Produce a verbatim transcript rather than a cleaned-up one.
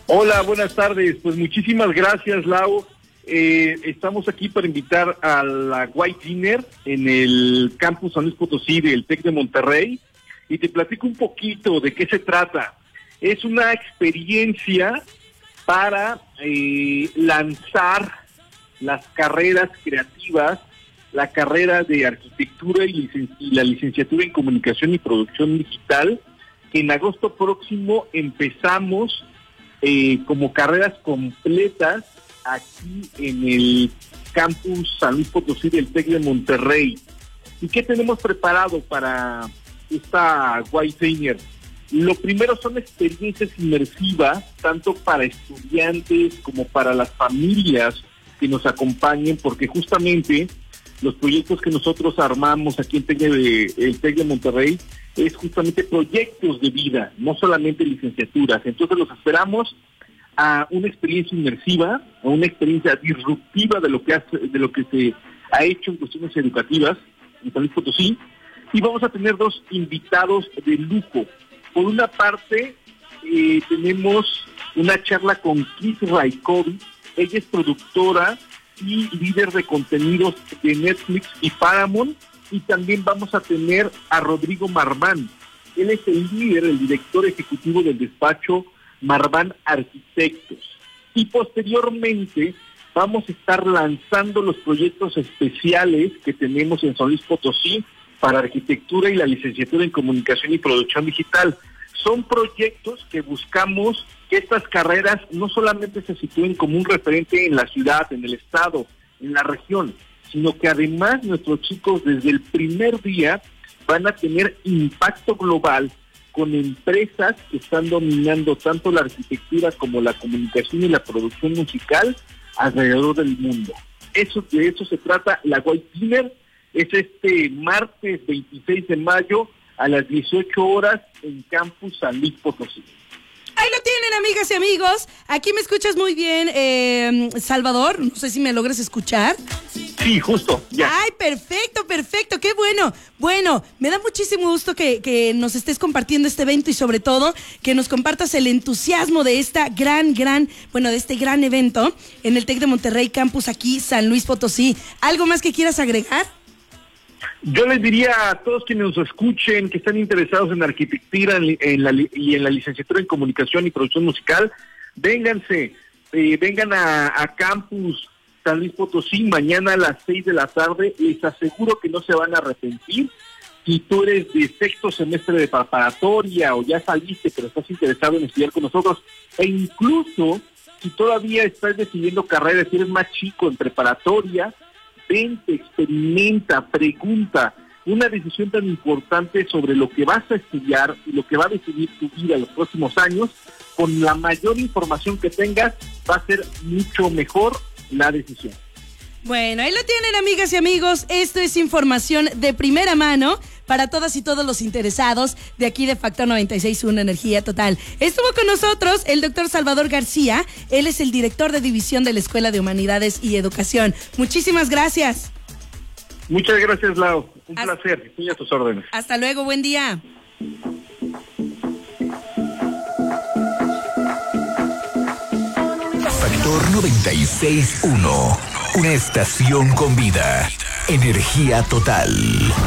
Hola, buenas tardes. Pues muchísimas gracias, Lau. Eh, estamos aquí para invitar a la White Dinner en el campus San Luis Potosí del TEC de Monterrey y te platico un poquito de qué se trata. Es una experiencia para eh, lanzar las carreras creativas, la carrera de arquitectura y, licen- y la licenciatura en comunicación y producción digital, que en agosto próximo empezamos eh, como carreras completas aquí en el campus San Luis Potosí del TEC de Monterrey. ¿Y qué tenemos preparado para esta White Dinner? Lo primero son experiencias inmersivas, tanto para estudiantes como para las familias que nos acompañen, porque justamente los proyectos que nosotros armamos aquí en TEC de, el TEC de Monterrey es justamente proyectos de vida, no solamente licenciaturas. Entonces los esperamos a una experiencia inmersiva, a una experiencia disruptiva de lo que hace, de lo que se ha hecho en cuestiones educativas en San Luis Potosí, y vamos a tener dos invitados de lujo. Por una parte, eh, tenemos una charla con Kris Raikovic. Ella es productora y líder de contenidos de Netflix y Paramount, y también vamos a tener a Rodrigo Marván. Él es el líder, el director ejecutivo del despacho Marván Arquitectos. Y posteriormente vamos a estar lanzando los proyectos especiales que tenemos en San Luis Potosí para arquitectura y la licenciatura en comunicación y producción digital. Son proyectos que buscamos que estas carreras no solamente se sitúen como un referente en la ciudad, en el estado, en la región, sino que además nuestros chicos desde el primer día van a tener impacto global con empresas que están dominando tanto la arquitectura como la comunicación y la producción musical alrededor del mundo. Eso, de eso se trata la White Dinner. Es este martes veintiséis de mayo a las dieciocho horas en Campus San Luis Potosí. Ahí lo tienen, amigas y amigos. Aquí me escuchas muy bien, eh, Salvador. No sé si me logras escuchar. Sí, justo, ya. Ay, perfecto, perfecto, qué bueno. Bueno, me da muchísimo gusto que, que nos estés compartiendo este evento y sobre todo que nos compartas el entusiasmo de esta gran, gran, bueno, de este gran evento en el TEC de Monterrey Campus aquí, San Luis Potosí. ¿Algo más que quieras agregar? Yo les diría a todos quienes nos escuchen, que están interesados en arquitectura en, en la, y en la licenciatura en comunicación y producción musical, vénganse, eh, vengan a, a Campus San Luis Potosí mañana a las seis de la tarde. Les aseguro que no se van a arrepentir. Si tú eres de sexto semestre de preparatoria o ya saliste pero estás interesado en estudiar con nosotros, e incluso si todavía estás decidiendo carreras, si eres más chico en preparatoria, vente, experimenta, pregunta. Una decisión tan importante sobre lo que vas a estudiar y lo que va a decidir tu vida en los próximos años, con la mayor información que tengas, va a ser mucho mejor la decisión. Bueno, ahí lo tienen, amigas y amigos. Esto es información de primera mano para todas y todos los interesados de aquí de Factor noventa y seis punto uno Energía Total. Estuvo con nosotros el doctor Salvador García. Él es el director de división de la Escuela de Humanidades y Educación. Muchísimas gracias. Muchas gracias, Lau. Un Hasta, placer. Estoy a tus órdenes. Hasta luego. Buen día. Factor noventa y seis punto uno. Una estación con vida. Energía Total.